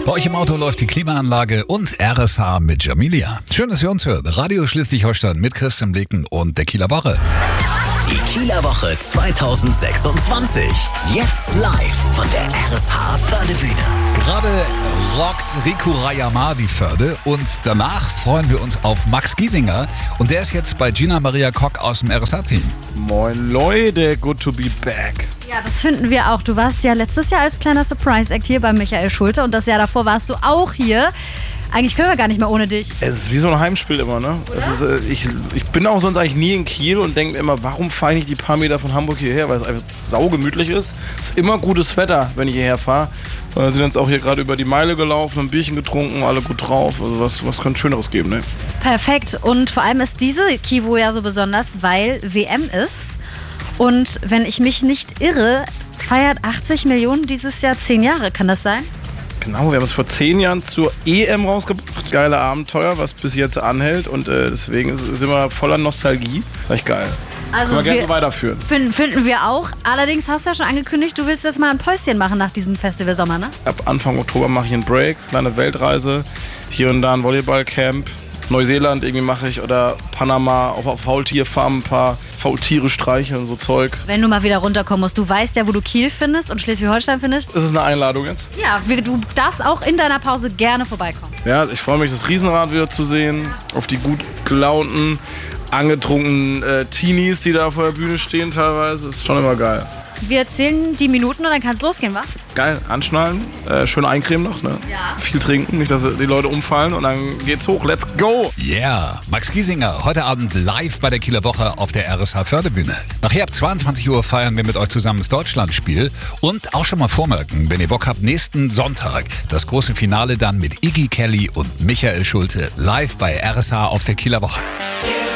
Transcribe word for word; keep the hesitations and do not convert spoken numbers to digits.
Bei euch im Auto läuft die Klimaanlage und R S H mit Jamilia. Schön, dass ihr uns hört. Radio Schleswig-Holstein mit Christian Blicken und der Kieler Woche. Die Kieler Woche zwanzig sechsundzwanzig. Jetzt live von der R S H Fördebühne. Gerade rockt Riku Rayama die Förde und danach freuen wir uns auf Max Giesinger. Und der ist jetzt bei Gina Maria Kock aus dem R S H-Team. Moin Leute, good to be back. Ja, das finden wir auch. Du warst ja letztes Jahr als kleiner Surprise-Act hier bei Michael Schulte und das Jahr davor warst du auch hier. Eigentlich können wir gar nicht mehr ohne dich. Es ist wie so ein Heimspiel immer, ne? Das ist, äh, ich, ich bin auch sonst eigentlich nie in Kiel und denke mir immer, warum fahre ich nicht die paar Meter von Hamburg hierher? Weil es einfach saugemütlich ist. Es ist immer gutes Wetter, wenn ich hierher fahre. Wir sind jetzt auch hier gerade über die Meile gelaufen, ein Bierchen getrunken, alle gut drauf. Also was, was könnte Schöneres geben, ne? Perfekt. Und vor allem ist diese Kivo ja so besonders, weil W M ist. Und wenn ich mich nicht irre, feiert achtzig Millionen dieses Jahr zehn Jahre. Kann das sein? Genau, wir haben es vor zehn Jahren zur E M rausgebracht. Geile Abenteuer, was bis jetzt anhält. Und äh, deswegen ist es immer voller Nostalgie. Ist echt geil. Also Können wir gerne wir so weiterführen. Finden, finden wir auch. Allerdings hast du ja schon angekündigt, du willst jetzt mal ein Päuschen machen nach diesem Festival Sommer, ne? Ab Anfang Oktober mache ich einen Break, kleine Weltreise. Hier und da ein Volleyballcamp. Neuseeland irgendwie mache ich oder Panama auf, auf Faultierfarmen ein paar Faultiere streicheln und so Zeug. Wenn du mal wieder runterkommen musst. Du weißt ja, wo du Kiel findest und Schleswig-Holstein findest. Ist es eine Einladung jetzt? Ja, wir, du darfst auch in deiner Pause gerne vorbeikommen. Ja, ich freue mich, das Riesenrad wieder zu sehen. Auf die gut gelaunten, angetrunkenen äh, Teenies, die da vor der Bühne stehen teilweise. Ist schon immer geil. Wir zählen die Minuten und dann kann es losgehen, wa? Geil, anschnallen, äh, schön eincremen noch, ne? Ja. Viel trinken, nicht, dass die Leute umfallen und dann geht's hoch. Let's go! Yeah, Max Giesinger, heute Abend live bei der Kieler Woche auf der R S H Fördebühne. Nachher ab zweiundzwanzig Uhr feiern wir mit euch zusammen das Deutschlandspiel und auch schon mal vormerken, wenn ihr Bock habt, nächsten Sonntag das große Finale dann mit Iggy Kelly und Michael Schulte live bei R S H auf der Kieler Woche.